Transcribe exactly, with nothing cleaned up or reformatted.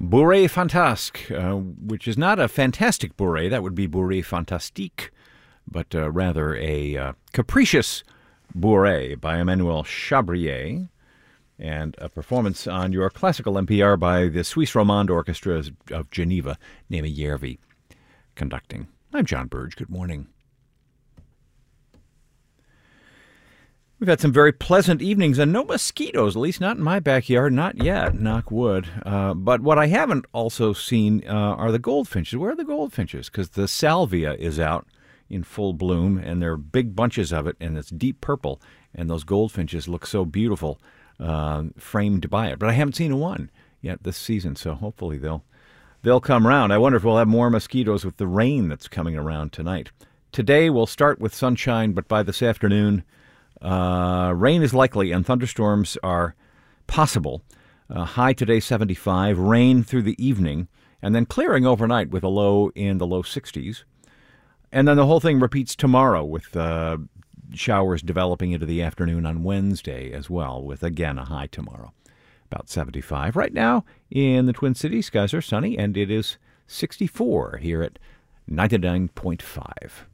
Bourrée Fantasque, uh, which is not a fantastic bourrée. That would be Bourrée Fantastique, but uh, rather a uh, capricious bourrée by Emmanuel Chabrier, and a performance on your classical N P R by the Suisse Romande Orchestra of Geneva, Naima Järvi conducting. I'm John Burge. Good morning. We've had some very pleasant evenings and no mosquitoes, at least not in my backyard, not yet, knock wood. Uh, but what I haven't also seen uh, are the goldfinches. Where are the goldfinches? Because the salvia is out in full bloom, and there are big bunches of it, and it's deep purple, and those goldfinches look so beautiful uh, framed by it. But I haven't seen a one yet this season, so hopefully they'll they'll come around. I wonder if we'll have more mosquitoes with the rain that's coming around tonight. Today we'll start with sunshine, but by this afternoon, Uh, rain is likely and thunderstorms are possible. Uh, high today seventy-five, rain through the evening, and then clearing overnight with a low in the low sixties. And then the whole thing repeats tomorrow with uh, showers developing into the afternoon on Wednesday as well, with again a high tomorrow, about seventy-five. Right now in the Twin Cities, skies are sunny, and it is sixty-four here at ninety-nine point five.